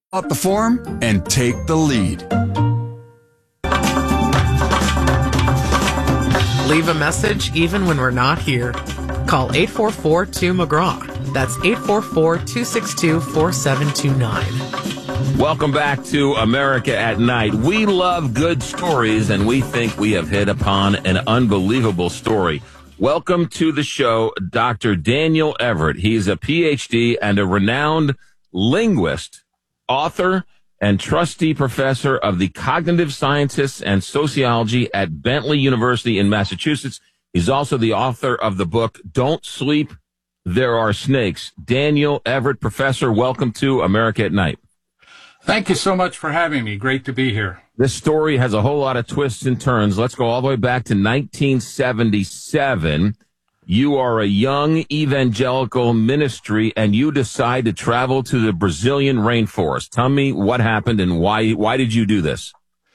out the form and take the lead. Leave a message even when we're not here. Call 844-2-McGraw. That's 844-262-4729. Welcome back to America at Night. We love good stories, and we think we have hit upon an unbelievable story. Welcome to the show, Dr. Daniel Everett. He's a PhD and a renowned linguist, author, and trustee professor of the cognitive sciences and sociology at Bentley University in Massachusetts. He's also the author of the book, Don't Sleep, There Are Snakes. Daniel Everett, professor, welcome to America at Night. Thank you so much for having me. Great to be here. This story has a whole lot of twists and turns. Let's go all the way back to 1977. You are a young evangelical ministry, and you decide to travel to the Brazilian rainforest. Tell me what happened and why did you do this?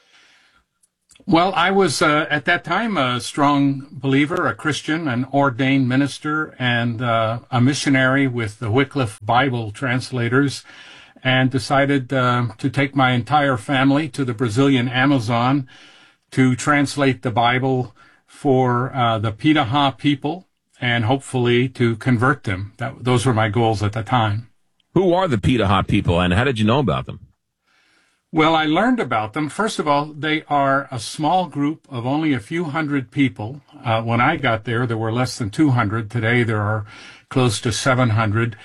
Well, I was at that time a strong believer, a Christian, an ordained minister, and a missionary with the Wycliffe Bible translators, and decided to take my entire family to the Brazilian Amazon to translate the Bible for the Piraha people, and hopefully to convert them. Those were my goals at the time. Who are the Piraha people, and how did you know about them? Well, I learned about them. First of all, they are a small group of only a few hundred people. When I got there, there were less than 200. Today, there are close to 700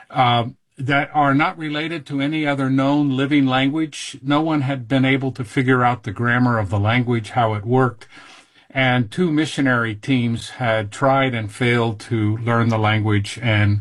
that are not related to any other known living language. No one had been able to figure out the grammar of the language, how it worked. And two missionary teams had tried and failed to learn the language and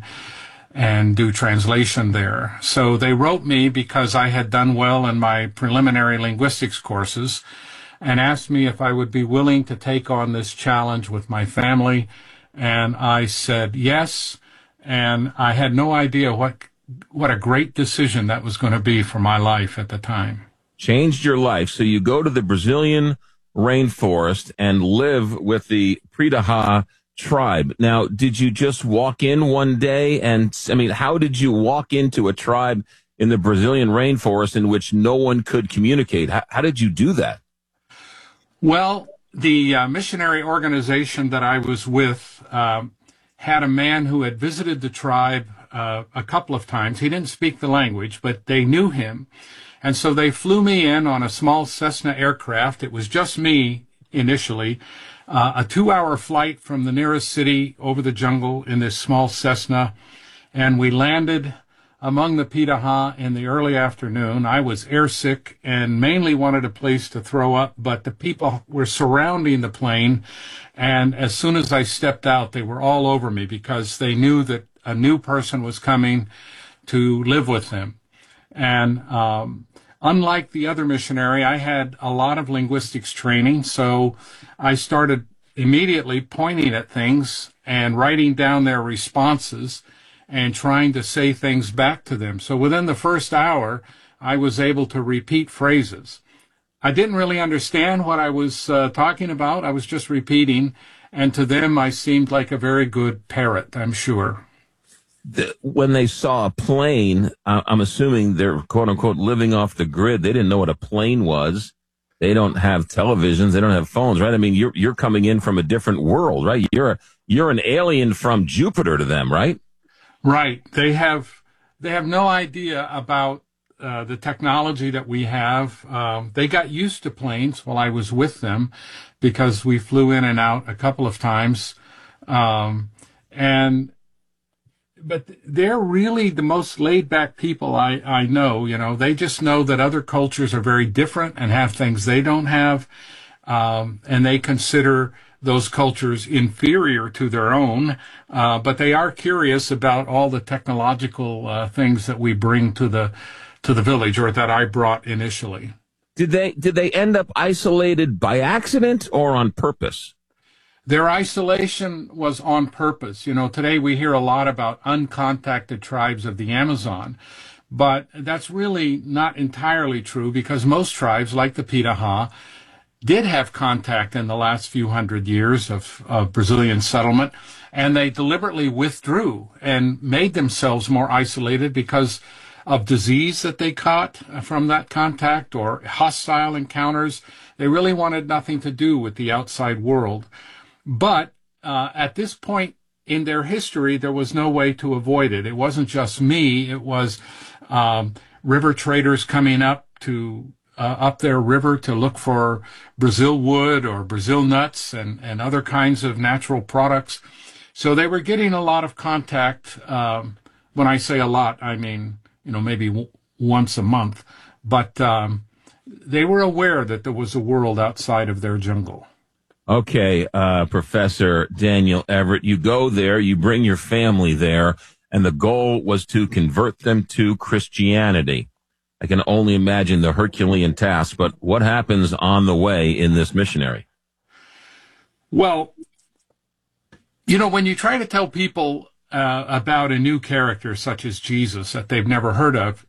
do translation there. So they wrote me because I had done well in my preliminary linguistics courses and asked me if I would be willing to take on this challenge with my family. And I said yes. And I had no idea what a great decision that was going to be for my life at the time. Changed your life. So you go to the Brazilian rainforest and live with the Piraha tribe. Now, did you just walk in one day how did you walk into a tribe in the Brazilian rainforest in which no one could communicate? How did you do that? Well, the missionary organization that I was with had a man who had visited the tribe a couple of times. He didn't speak the language, but they knew him. And so they flew me in on a small Cessna aircraft. It was just me initially. A 2-hour flight from the nearest city over the jungle in this small Cessna. And we landed among the Piraha in the early afternoon. I was airsick and mainly wanted a place to throw up, but the people were surrounding the plane. And as soon as I stepped out, they were all over me because they knew that a new person was coming to live with them. And unlike the other missionary, I had a lot of linguistics training, so I started immediately pointing at things and writing down their responses and trying to say things back to them. So within the first hour, I was able to repeat phrases. I didn't really understand what I was talking about. I was just repeating, and to them, I seemed like a very good parrot, I'm sure. When they saw a plane, I'm assuming they're, quote unquote, living off the grid. They didn't know what a plane was. They don't have televisions. They don't have phones, right? I mean, you're coming in from a different world, right? You're an alien from Jupiter to them, right? Right. They have no idea about the technology that we have. They got used to planes while I was with them because we flew in and out a couple of times. But they're really the most laid-back people I know. You know, they just know that other cultures are very different and have things they don't have, and they consider those cultures inferior to their own. But they are curious about all the technological things that we bring to the village, or that I brought initially. Did they end up isolated by accident or on purpose? Their isolation was on purpose. You know, today we hear a lot about uncontacted tribes of the Amazon, but that's really not entirely true because most tribes, like the Piraha, did have contact in the last few hundred years of Brazilian settlement, and they deliberately withdrew and made themselves more isolated because of disease that they caught from that contact or hostile encounters. They really wanted nothing to do with the outside world. But at this point in their history, there was no way to avoid it. It wasn't just me. It was river traders coming up their river to look for Brazil wood or Brazil nuts and other kinds of natural products. So they were getting a lot of contact. When I say a lot, I mean, maybe once a month. But they were aware that there was a world outside of their jungle. Okay, Professor Daniel Everett, you go there, you bring your family there, and the goal was to convert them to Christianity. I can only imagine the Herculean task, but what happens on the way in this missionary? Well, when you try to tell people about a new character such as Jesus that they've never heard of,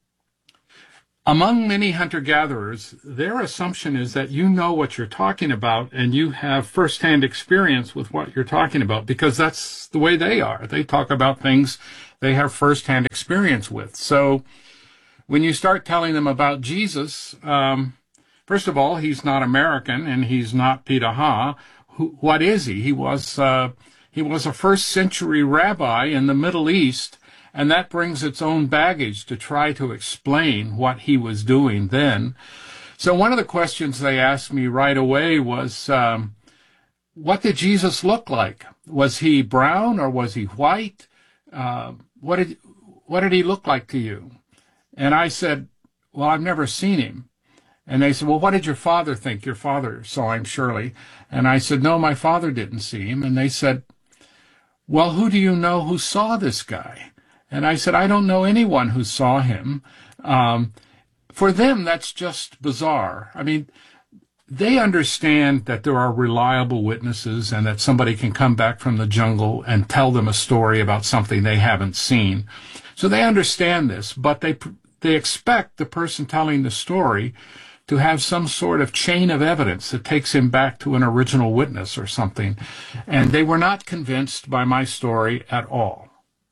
among many hunter-gatherers, their assumption is that you know what you're talking about and you have firsthand experience with what you're talking about, because that's the way they are. They talk about things they have firsthand experience with. So when you start telling them about Jesus, first of all, he's not American and he's not Pitaha. What is he? He was a first-century rabbi in the Middle East, and that brings its own baggage to try to explain what he was doing then. So one of the questions they asked me right away was, what did Jesus look like? Was he brown or was he white? What did he look like to you? And I said, well, I've never seen him. And they said, well, what did your father think? Your father saw him, surely. And I said, no, my father didn't see him. And they said, well, who do you know who saw this guy? And I said, I don't know anyone who saw him. For them, that's just bizarre. I mean, they understand that there are reliable witnesses and that somebody can come back from the jungle and tell them a story about something they haven't seen. So they understand this, but they expect the person telling the story to have some sort of chain of evidence that takes him back to an original witness or something. And they were not convinced by my story at all.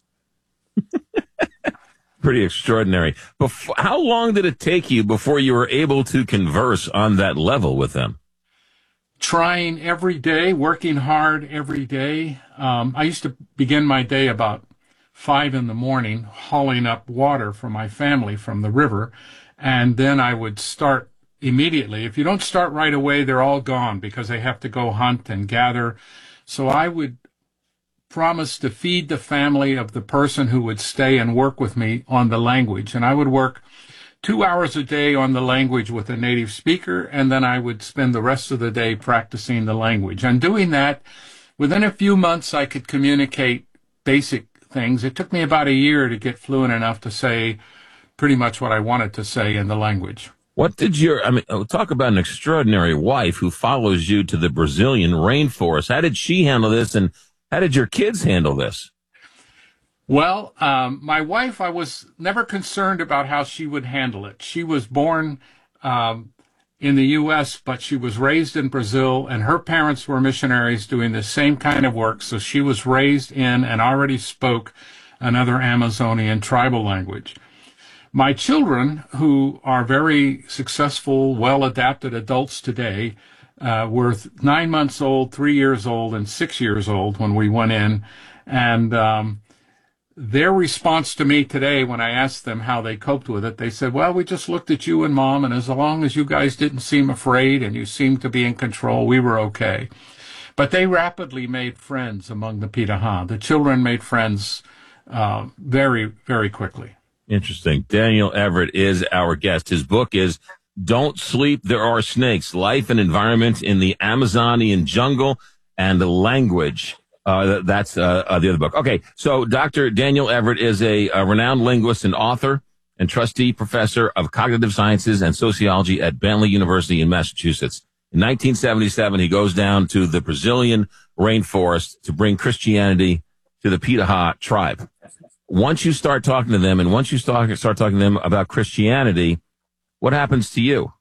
Pretty extraordinary. How long did it take you before you were able to converse on that level with them? Trying every day, working hard every day. I used to begin my day about 5 a.m, hauling up water for my family from the river, and then I would start immediately. If you don't start right away, they're all gone because they have to go hunt and gather. So I would promise to feed the family of the person who would stay and work with me on the language. And I would work 2 hours a day on the language with a native speaker, and then I would spend the rest of the day practicing the language. And doing that, within a few months, I could communicate basic things. It took me about a year to get fluent enough to say pretty much what I wanted to say in the language. What did talk about an extraordinary wife who follows you to the Brazilian rainforest. How did she handle this, and how did your kids handle this? Well, my wife, I was never concerned about how she would handle it. She was born in the U.S., but she was raised in Brazil, and her parents were missionaries doing the same kind of work. So she was raised in and already spoke another Amazonian tribal language. My children, who are very successful, well-adapted adults today, were 9 months old, 3 years old, and 6 years old when we went in. And their response to me today, when I asked them how they coped with it, they said, well, we just looked at you and Mom, and as long as you guys didn't seem afraid and you seemed to be in control, we were okay. But they rapidly made friends among the Pitaha. The children made friends very, very quickly. Interesting. Daniel Everett is our guest. His book is Don't Sleep, There Are Snakes, Life and Environment in the Amazonian Jungle and Language. That's the other book. Okay, so Dr. Daniel Everett is a renowned linguist and author and trustee professor of cognitive sciences and sociology at Bentley University in Massachusetts. In 1977, he goes down to the Brazilian rainforest to bring Christianity to the Pitaha tribe. Once you start talking to them, and once you start talking to them about Christianity, what happens to you?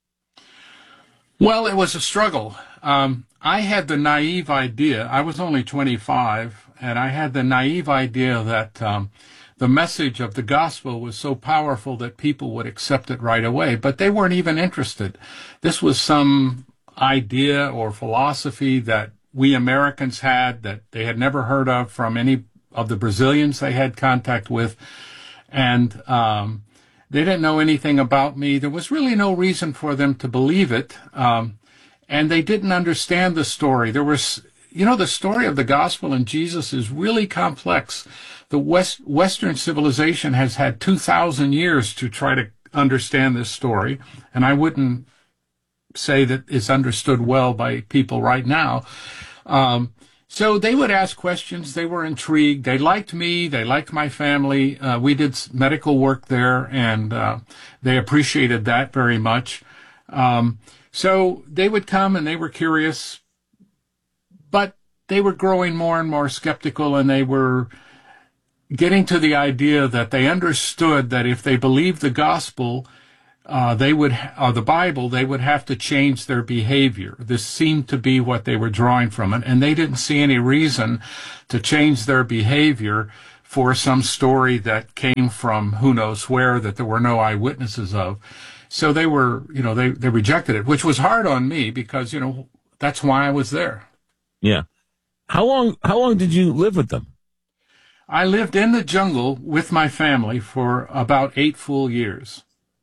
Well, it was a struggle. I had the naive idea, I was only 25, and I had the naive idea that the message of the gospel was so powerful that people would accept it right away, but they weren't even interested. This was some idea or philosophy that we Americans had that they had never heard of from any of the Brazilians they had contact with. And they didn't know anything about me. There was really no reason for them to believe it. And they didn't understand the story. There was, the story of the gospel and Jesus is really complex. The Western civilization has had 2,000 years to try to understand this story, and I wouldn't say that it's understood well by people right now. So they would ask questions. They were intrigued. They liked me. They liked my family. We did medical work there, and they appreciated that very much. So they would come, and they were curious, but they were growing more and more skeptical, and they were getting to the idea that they understood that if they believed the gospel, or the Bible, they would have to change their behavior. This seemed to be what they were drawing from it, and they didn't see any reason to change their behavior for some story that came from who knows where that there were no eyewitnesses of. So they were, they rejected it, which was hard on me because, that's why I was there. Yeah. How long did you live with them? I lived in the jungle with my family for about 8 full years.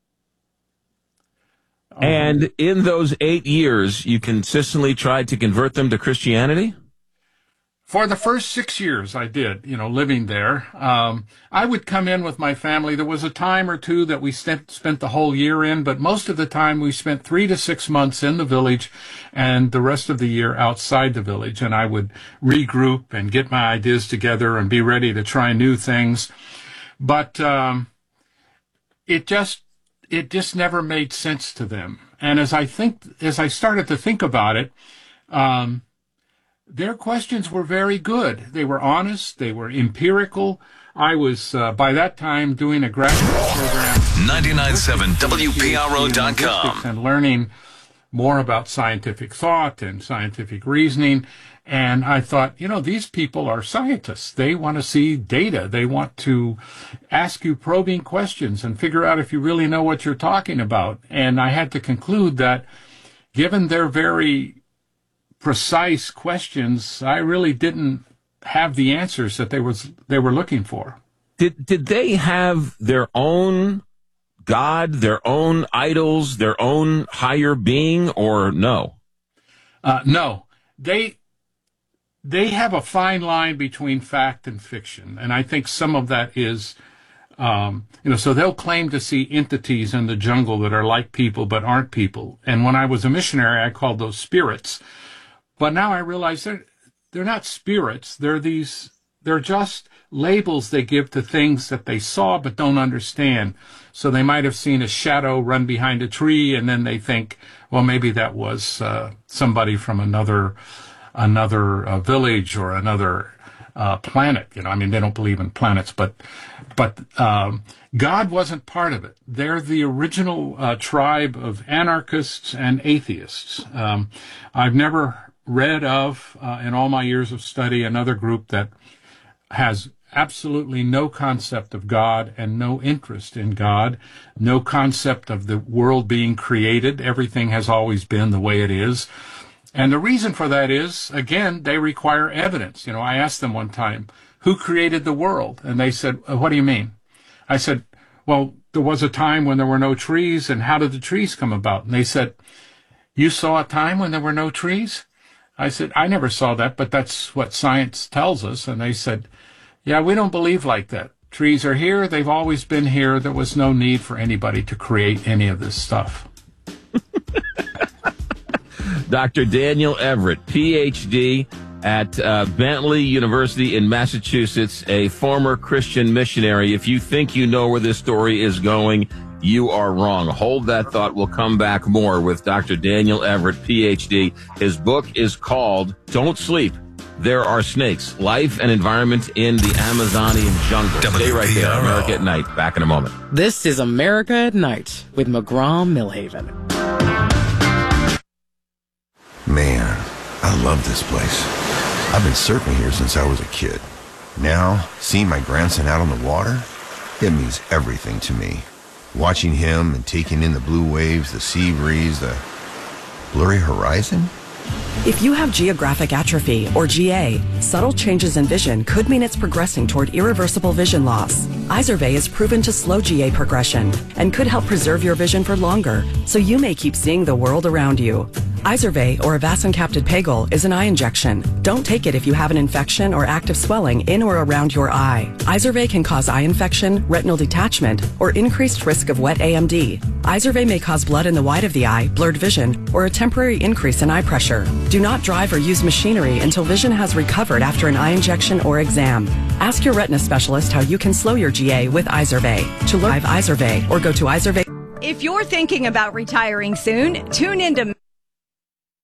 And in those 8 years, you consistently tried to convert them to Christianity? For the first 6 years, I did, living there. I would come in with my family. There was a time or two that we spent the whole year in, but most of the time we spent 3 to 6 months in the village and the rest of the year outside the village. And I would regroup and get my ideas together and be ready to try new things. But it just never made sense to them. And as I started to think about it, their questions were very good. They were honest. They were empirical. I was, by that time, doing a graduate program. 99.7 WPRO.com. And learning more about scientific thought and scientific reasoning. And I thought, these people are scientists. They want to see data. They want to ask you probing questions and figure out if you really know what you're talking about. And I had to conclude that given their very precise questions, I really didn't have the answers that they were looking for. Did they have their own God, their own idols, their own higher being, or no? No. They have a fine line between fact and fiction, and I think some of that is, so they'll claim to see entities in the jungle that are like people but aren't people. And when I was a missionary, I called those spirits. But now I realize they're not spirits. They're just labels they give to things that they saw but don't understand. So they might have seen a shadow run behind a tree, and then they think, well, maybe that was somebody from another village or another planet. They don't believe in planets, but God wasn't part of it. They're the original tribe of anarchists and atheists. I've never read of, in all my years of study, another group that has absolutely no concept of God and no interest in God, no concept of the world being created. Everything has always been the way it is. And the reason for that is, again, they require evidence. I asked them one time, who created the world? And they said, what do you mean? I said, well, there was a time when there were no trees, and how did the trees come about? And they said, you saw a time when there were no trees? I said, I never saw that, but that's what science tells us. And they said, yeah, we don't believe like that. Trees are here. They've always been here. There was no need for anybody to create any of this stuff. Dr. Daniel Everett, Ph.D. at Bentley University in Massachusetts, a former Christian missionary. If you think you know where this story is going, you are wrong. Hold that thought. We'll come back more with Dr. Daniel Everett, Ph.D. His book is called Don't Sleep. There Are Snakes, Life and Environment in the Amazonian Jungle. Stay right there. America at Night. Back in a moment. This is America at Night with McGraw-Millhaven. Man, I love this place. I've been surfing here since I was a kid. Now, seeing my grandson out on the water, it means everything to me. Watching him and taking in the blue waves, the sea breeze, the blurry horizon. If you have geographic atrophy, or GA, subtle changes in vision could mean it's progressing toward irreversible vision loss. Izervay is proven to slow GA progression and could help preserve your vision for longer, so you may keep seeing the world around you. Izervay, or avacincaptad pegol, is an eye injection. Don't take it if you have an infection or active swelling in or around your eye. Izervay can cause eye infection, retinal detachment, or increased risk of wet AMD. Izervay may cause blood in the white of the eye, blurred vision, or a temporary increase in eye pressure. Do not drive or use machinery until vision has recovered after an eye injection or exam. Ask your retina specialist how you can slow your GA with Izervay. To learn Izervay or go to Izervay. If you're thinking about retiring soon, tune into